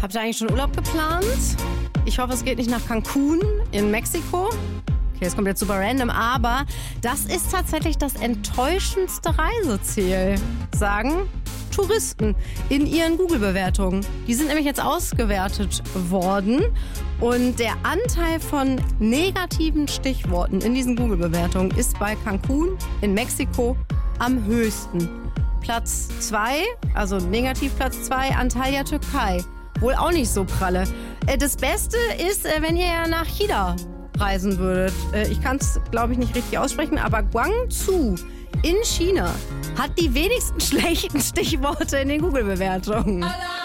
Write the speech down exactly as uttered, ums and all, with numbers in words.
Habt ihr eigentlich schon Urlaub geplant? Ich hoffe, es geht nicht nach Cancun in Mexiko. Okay, es kommt jetzt super random, aber das ist tatsächlich das enttäuschendste Reiseziel, sagen Touristen in ihren Google-Bewertungen. Die sind nämlich jetzt ausgewertet worden und der Anteil von negativen Stichworten in diesen Google-Bewertungen ist bei Cancun in Mexiko am höchsten. Platz zwei, also Negativplatz zwei, Antalya, Türkei. Wohl auch nicht so pralle. Das Beste ist, wenn ihr ja nach China reisen würdet. Ich kann es, glaube ich, nicht richtig aussprechen, aber Guangzhou in China hat die wenigsten schlechten Stichworte in den Google-Bewertungen.